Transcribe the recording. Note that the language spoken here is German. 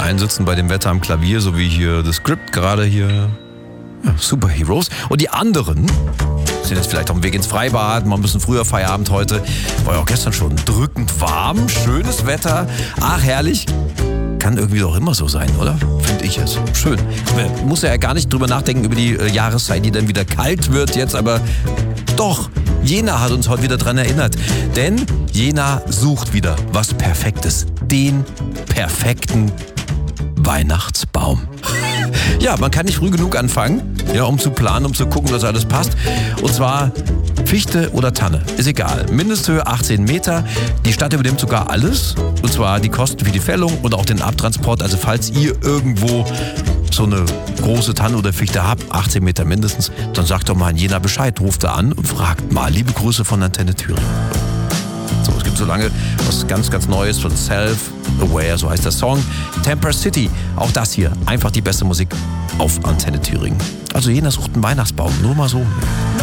einen sitzen bei dem Wetter am Klavier, so wie hier das Script gerade hier. Ja, Superheroes. Und die anderen sind jetzt vielleicht auf dem Weg ins Freibad, mal ein bisschen früher Feierabend heute. War ja auch gestern schon drückend warm, schönes Wetter. Ach, herrlich. Kann irgendwie doch immer so sein, oder? Finde ich es. Schön. Man muss ja gar nicht drüber nachdenken, über die Jahreszeit, die dann wieder kalt wird jetzt, aber doch, Jena hat uns heute wieder dran erinnert. Denn Jena sucht wieder was Perfektes. Den perfekten Weihnachtsbaum. Ja, man kann nicht früh genug anfangen, ja, um zu planen, um zu gucken, dass alles passt. Und zwar Fichte oder Tanne, ist egal. Mindesthöhe 18 Meter. Die Stadt übernimmt sogar alles. Und zwar die Kosten für die Fällung und auch den Abtransport. Also falls ihr irgendwo so eine große Tanne oder Fichte habt, 18 Meter mindestens, dann sagt doch mal in Jena Bescheid, ruft da an und fragt mal. Liebe Grüße von Antenne Thüringen. So, es gibt so lange was ganz, ganz Neues von Self-Aware, so heißt der Song. Temper City, auch das hier. Einfach die beste Musik auf Antenne Thüringen. Also Jena sucht einen Weihnachtsbaum, nur mal so.